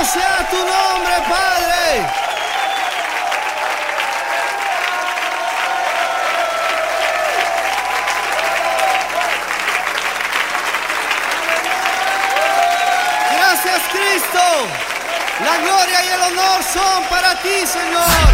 sea tu nombre, Padre. Gracias, Cristo. La gloria y el honor son para ti, Señor.